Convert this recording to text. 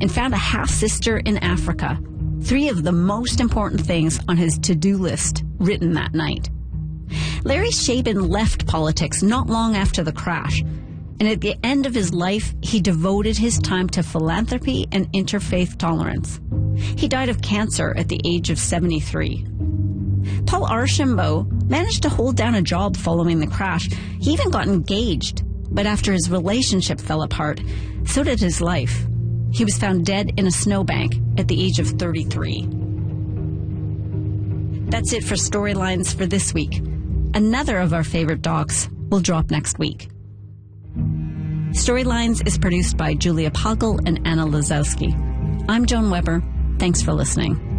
and found a half-sister in Africa. 3 of the most important things on his to-do list written that night. Larry Shaben left politics not long after the crash, and at the end of his life, he devoted his time to philanthropy and interfaith tolerance. He died of cancer at the age of 73. Paul Archambault managed to hold down a job following the crash. He even got engaged, but after his relationship fell apart, so did his life. He was found dead in a snowbank at the age of 33. That's it for Storylines for this week. Another of our favorite docs will drop next week. Storylines is produced by Julia Poggle and Anna Lazowski. I'm Joan Weber. Thanks for listening.